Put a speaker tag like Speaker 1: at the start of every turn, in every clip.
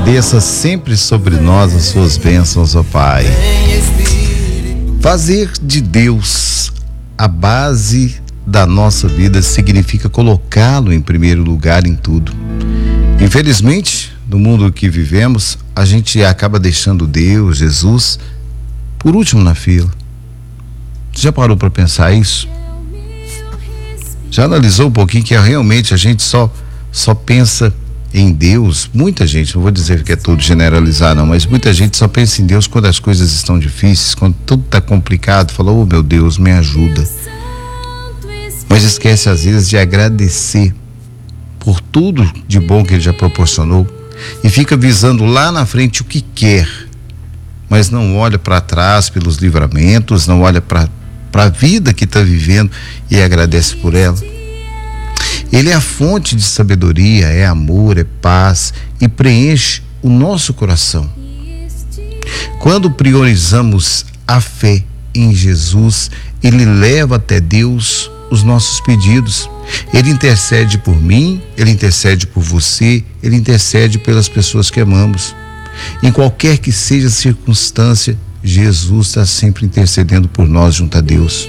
Speaker 1: Desça sempre sobre nós as suas bênçãos, ó Pai. Fazer de Deus a base da nossa vida significa colocá-lo em primeiro lugar em tudo. Infelizmente, no mundo que vivemos, a gente acaba deixando Deus, Jesus, por último na fila. Você já parou para pensar isso? Já analisou um pouquinho que realmente a gente só pensa em Deus? Muita gente, não vou dizer que é tudo generalizar não, mas muita gente só pensa em Deus quando as coisas estão difíceis, quando tudo está complicado, fala, oh meu Deus, me ajuda. Mas esquece às vezes de agradecer por tudo de bom que Ele já proporcionou e fica visando lá na frente o que quer, mas não olha para trás pelos livramentos, não olha para a vida que está vivendo e agradece por ela. Ele é a fonte de sabedoria, é amor, é paz e preenche o nosso coração. Quando priorizamos a fé em Jesus, Ele leva até Deus os nossos pedidos. Ele intercede por mim, Ele intercede por você, Ele intercede pelas pessoas que amamos. Em qualquer que seja a circunstância, Jesus está sempre intercedendo por nós junto a Deus.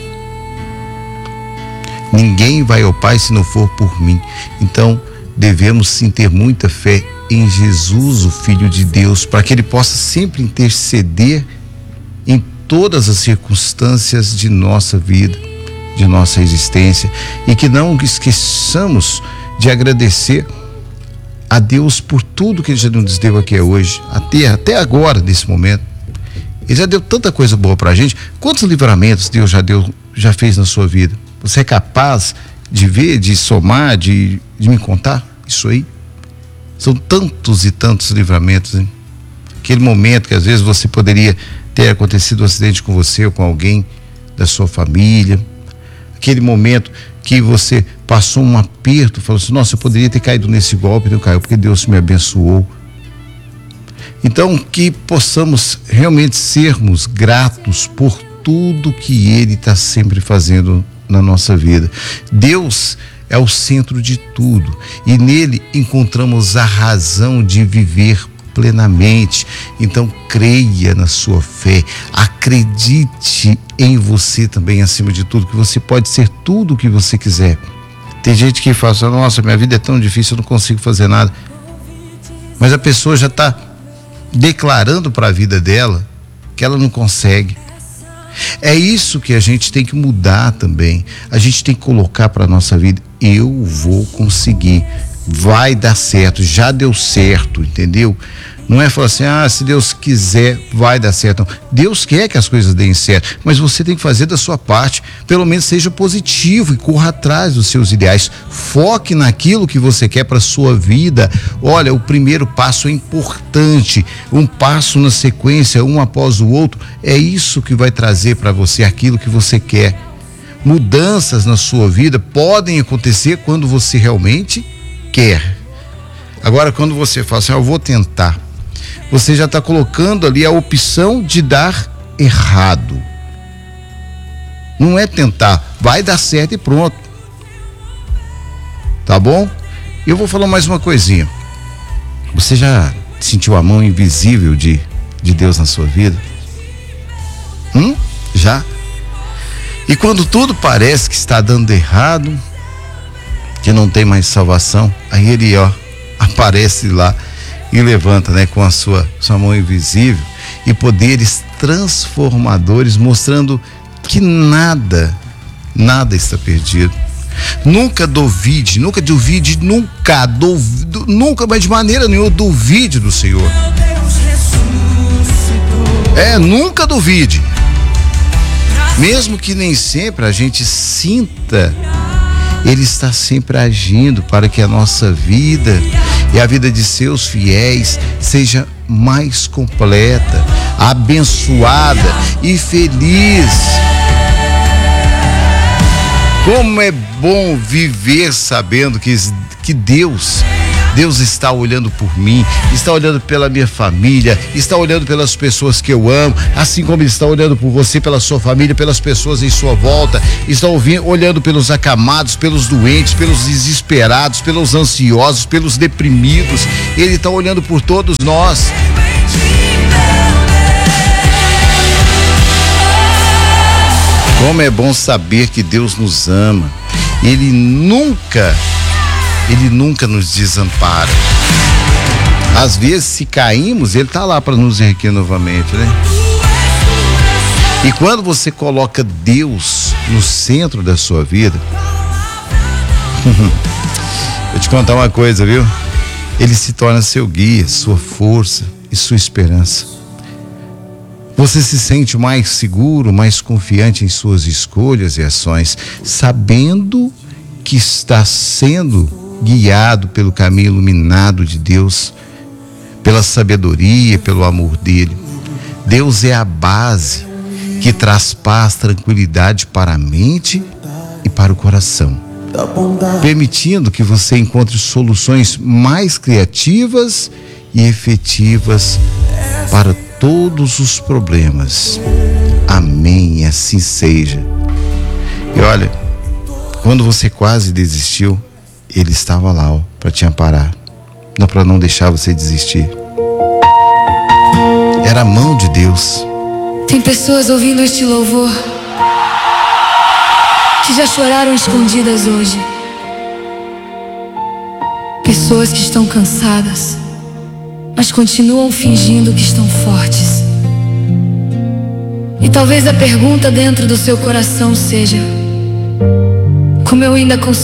Speaker 1: Ninguém vai ao Pai se não for por mim. Então, devemos sim ter muita fé em Jesus, o Filho de Deus, para que Ele possa sempre interceder em todas as circunstâncias de nossa vida, de nossa existência, e que não esqueçamos de agradecer a Deus por tudo que Ele já nos deu aqui hoje, até agora, nesse momento. Ele já deu tanta coisa boa pra gente. Quantos livramentos Deus já fez na sua vida? Você é capaz de ver, de somar, de me contar isso aí? São tantos e tantos livramentos, hein? Aquele momento que às vezes você poderia ter acontecido um acidente com você ou com alguém da sua família. Aquele momento que você passou um aperto, falou assim, nossa, eu poderia ter caído nesse golpe, não caiu porque Deus me abençoou. Então, que possamos realmente sermos gratos por tudo que Ele está sempre fazendo na nossa vida. Deus é o centro de tudo e nele encontramos a razão de viver plenamente. Então, creia na sua fé, acredite em você também, acima de tudo, que você pode ser tudo o que você quiser. Tem gente que fala assim, nossa, minha vida é tão difícil, eu não consigo fazer nada. Mas a pessoa já está declarando para a vida dela que ela não consegue. É isso que a gente tem que mudar também. A gente tem que colocar para a nossa vida, eu vou conseguir, vai dar certo, já deu certo, entendeu? Não é falar assim, se Deus quiser, vai dar certo. Não. Deus quer que as coisas deem certo, mas você tem que fazer da sua parte. Pelo menos seja positivo e corra atrás dos seus ideais. Foque naquilo que você quer para a sua vida. Olha, o primeiro passo é importante. Um passo na sequência, um após o outro. É isso que vai trazer para você aquilo que você quer. Mudanças na sua vida podem acontecer quando você realmente quer. Agora, quando você fala assim, eu vou tentar, você já está colocando ali a opção de dar errado. Não é tentar, vai dar certo e pronto. Tá bom? Eu vou falar mais uma coisinha. Você já sentiu a mão invisível de Deus na sua vida? Já? E quando tudo parece que está dando errado, que não tem mais salvação, aí Ele, aparece lá e levanta, com a sua mão invisível e poderes transformadores, mostrando que nada está perdido. Nunca duvide, nunca, mas de maneira nenhuma duvide do Senhor. Nunca duvide. Mesmo que nem sempre a gente sinta, Ele está sempre agindo para que a nossa vida e a vida de seus fiéis seja mais completa, abençoada e feliz. Como é bom viver sabendo que Deus Deus está olhando por mim, está olhando pela minha família, está olhando pelas pessoas que eu amo, assim como Ele está olhando por você, pela sua família, pelas pessoas em sua volta, está olhando pelos acamados, pelos doentes, pelos desesperados, pelos ansiosos, pelos deprimidos. Ele está olhando por todos nós. Como é bom saber que Deus nos ama. Ele nunca nos desampara. Às vezes, se caímos, Ele está lá para nos erguer novamente, né? E quando você coloca Deus no centro da sua vida, vou te contar uma coisa, viu? Ele se torna seu guia, sua força e sua esperança. Você se sente mais seguro, mais confiante em suas escolhas e ações, sabendo que está sendo guiado pelo caminho iluminado de Deus, pela sabedoria, pelo amor dele. Deus é a base que traz paz, tranquilidade para a mente e para o coração, permitindo que você encontre soluções mais criativas e efetivas para todos os problemas. Amém, assim seja. E olha, quando você quase desistiu, Ele estava lá, para te amparar, não para não deixar você desistir. Era a mão de Deus.
Speaker 2: Tem pessoas ouvindo este louvor que já choraram escondidas hoje. Pessoas que estão cansadas, mas continuam fingindo que estão fortes. E talvez a pergunta dentro do seu coração seja: como eu ainda consigo